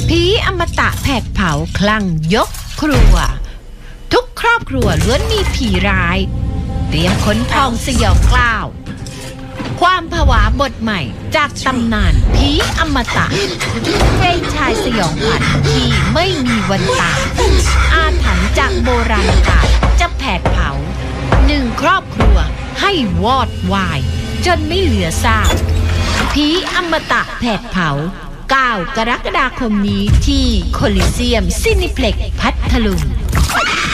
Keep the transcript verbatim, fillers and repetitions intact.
ผีอมตะแผดเผาคลั่งยกครัวทุกครอบครัวล้วนมีผีร้ายเตรียมขนพองสยองกล้าวความผวาบทใหม่จากตำนานผีอมตะเพลงชายสยองขวัญที่ไม่มีวันตายอาถรรพ์จากโบราณกาลจะแผดเผาหนึ่งครอบครัวให้วอดวายจนไม่เหลือซากผีอมตะแผดเผาเก้ากรกฎาคมนี้ที่โคลิเซียมซินิเพล็กซ์พัทลุง